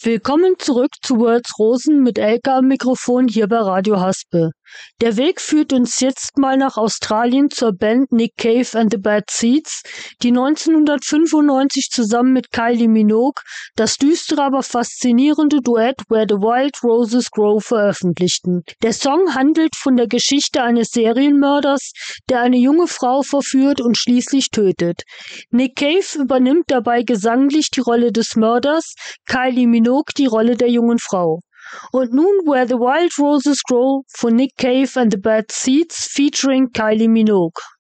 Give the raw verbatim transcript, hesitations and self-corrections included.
Willkommen zurück zu World's Rosen mit Elke am Mikrofon hier bei Radio Haspe. Der Weg führt uns jetzt mal nach Australien zur Band Nick Cave and the Bad Seeds, die neunzehnhundertfünfundneunzig zusammen mit Kylie Minogue das düstere, aber faszinierende Duett Where the Wild Roses Grow veröffentlichten. Der Song handelt von der Geschichte eines Serienmörders, der eine junge Frau verführt und schließlich tötet. Nick Cave übernimmt dabei gesanglich die Rolle des Mörders, Kylie Minogue die Rolle der jungen Frau. Und nun Where the Wild Roses Grow von Nick Cave and the Bad Seeds featuring Kylie Minogue.